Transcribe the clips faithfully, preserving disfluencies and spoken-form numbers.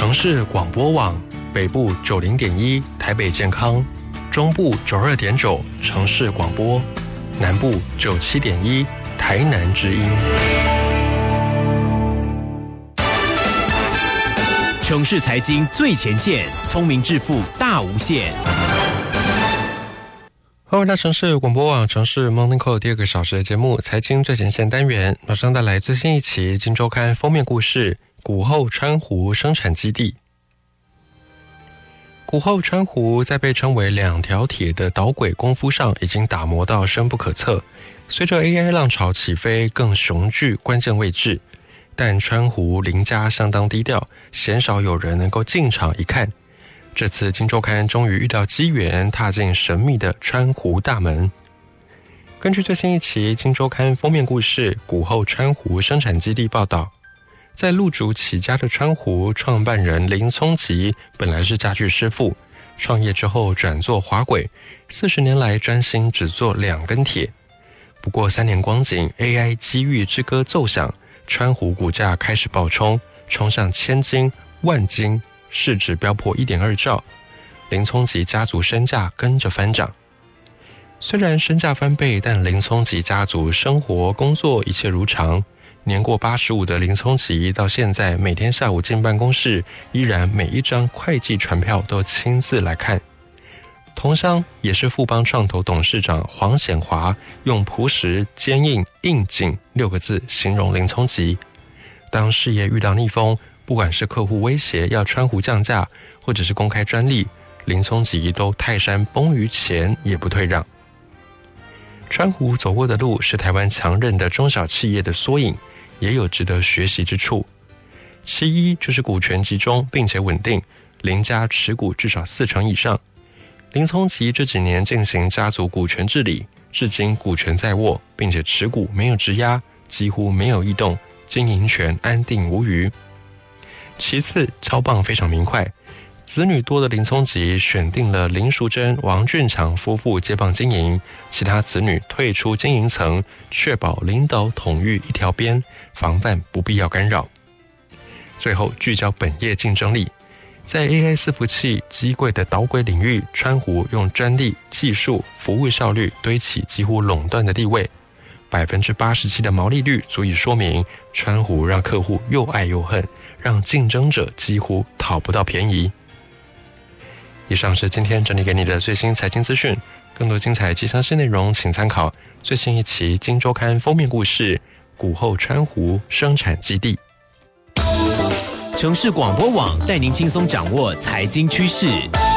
城市广播网，北部九零点一台北健康，中部九二点九城市广播，南部九七点一台南之音。 城市财经最前线，聪明致富大无限。 欢迎回到城市广播网城市 Morning Call 第二个小时的节目财经最前线单元，马上带来最新一期今周刊封面故事，谷后川湖生产基地。谷后川湖在被称为两条铁的导轨功夫上已经打磨到深不可测，随着 A I 浪潮起飞更雄踞关键位置，但川湖邻家相当低调，鲜少有人能够进场一看。这次今周刊终于遇到机缘，踏进神秘的川湖大门。根据最新一期今周刊封面故事谷后川湖生产基地报道，在路竹起家的川湖创办人林聪吉本来是家具师傅，创业之后转做滑轨，四十年来专心只做两根铁。不过三年光景 A I 机遇之歌奏响，川湖股价开始暴冲，冲上千金万金，市值飙破 一点二兆，林聪吉家族身价跟着翻涨。虽然身价翻倍，但林聪吉家族生活工作一切如常。年过八十五的林聪吉到现在每天下午进办公室，依然每一张会计传票都亲自来看。同乡也是富邦创投董事长黄显华用朴实、坚硬、应景六个字形容林聪吉。当事业遇到逆风，不管是客户威胁要川湖降价，或者是公开专利，林聪吉都泰山崩于前也不退让。川湖走过的路是台湾强韧的中小企业的缩影，也有值得学习之处。其一就是股权集中并且稳定，林家持股至少四成以上。林聪吉这几年进行家族股权治理，至今股权在握，并且持股没有质押，几乎没有异动，经营权安定无虞。其次，交棒非常明快，子女多的林聪吉选定了林淑珍、王俊强夫妇接棒经营，其他子女退出经营层，确保领导统御一条边，防范不必要干扰。最后，聚焦本业竞争力，在 A I 伺服器机柜的导轨领域，川湖用专利、技术、服务效率堆起几乎垄断的地位， 百分之八十七 的毛利率足以说明川湖让客户又爱又恨，让竞争者几乎讨不到便宜。以上是今天整理给你的最新财经资讯，更多精彩及详细内容请参考最新一期《今周刊》封面故事谷后川湖生产基地。 城市广播网带您轻松掌握财经趋势。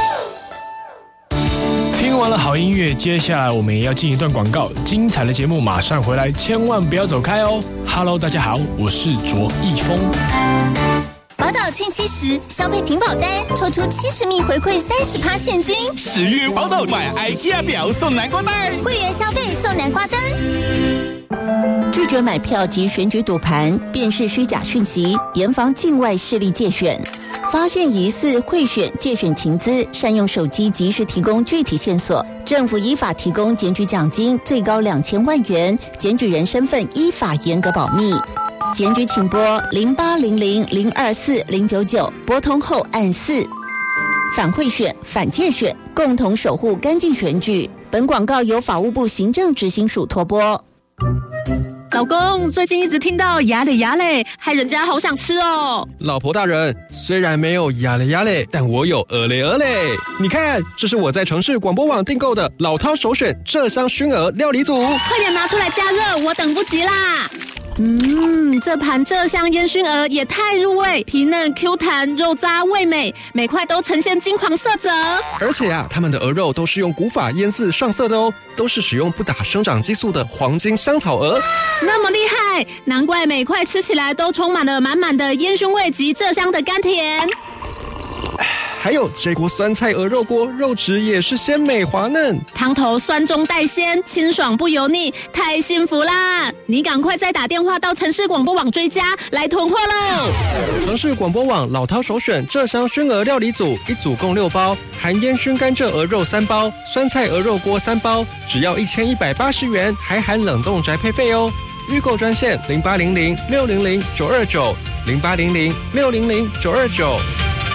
听完了好音乐，接下来我们也要进一段广告，精彩的节目马上回来，千万不要走开哦。Hello， 大家好，我是卓一峰。 宝岛庆七十，消费屏保单抽出七十名回馈三十趴现金。 十月宝岛买 IKEA 表送南瓜袋， 会员消费送南瓜灯。 拒绝买票及选举赌盘，辨识虚假讯息，严防境外势力介选。发现疑似贿选介选情资，善用手机及时提供具体线索，政府依法提供检举奖金最高两千万元，检举人身份依法严格保密。检举请拨零八零零零二四零九九，拨通后按四。反贿选、反介选，共同守护干净选举。本广告由法务部行政执行署托播。 老公，最近一直听到牙嘞牙嘞，害人家好想吃哦。 老婆大人，虽然没有牙嘞牙嘞，但我有鹅嘞鹅嘞。你看，这是我在城市广播网订购的老饕首选鹧鸯熏鹅料理组， 快点拿出来加热，我等不及啦。嗯，这盘鹧鸯烟熏鹅也太入味，皮嫩 Q 弹，肉渣味美，每块都呈现金黄色泽。 而且啊，他们的鹅肉都是用古法腌制上色的哦，都是使用不打生长激素的黄金香草鹅。 那么厉害，难怪每块吃起来都充满了满满的烟熏味及鹧鸯的甘甜。 还有这锅酸菜鹅肉锅，肉质也是鲜美滑嫩， 汤头酸中带鲜，清爽不油腻，太幸福啦！你赶快再打电话到城市广播网追加来囤货喽！ 城市广播网老饕首选鹧鸯熏鹅料理组，一组共六包，含烟熏甘蔗鹅肉三包，酸菜鹅肉锅三包，只要一千一百八十元，还含冷冻宅配费哦。预购专线零八零零六零零九二九零八零零六零零九二九。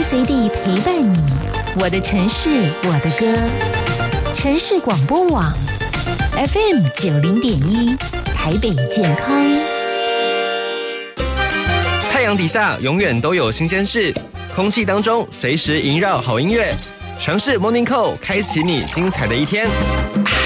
随地陪伴你，我的城市，我的歌。城市广播网 F M 九零点一，台北健康。 太阳底下永远都有新鲜事，空气当中随时萦绕好音乐。城市 Morning Call 开启你精彩的一天。